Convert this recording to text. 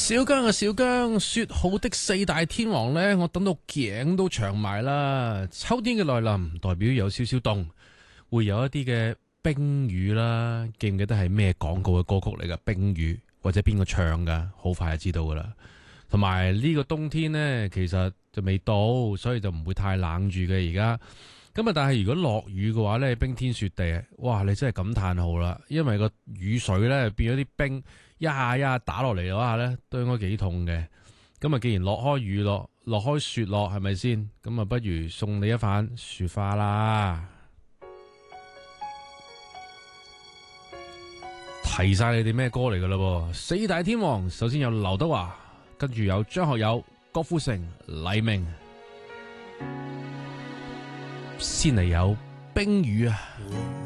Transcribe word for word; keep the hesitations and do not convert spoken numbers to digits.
小姜啊小姜，說好的四大天王呢，我等到頸都長埋啦。秋天嘅來臨，代表有少少凍，會有一啲嘅冰雨啦。記唔記得係咩廣告嘅歌曲嚟噶？冰雨或者邊個唱噶？好快就知道噶啦。同埋呢個冬天呢，其實就未到，所以就唔會太冷住嘅而家。咁啊，但係如果落雨嘅話呢，冰天雪地，哇！你真係感嘆號啦，因為個雨水呢變咗啲冰。一下一下打落嚟嘅話咧，都應該幾痛嘅。咁啊，既然落開雨落，落開雪落，係咪先？咁啊，不如送你一瓣雪花啦。提晒你哋咩歌嚟噶啦？四大天王，首先有劉德華，跟住有張學友、郭富城、黎明，先嚟有冰雨啊！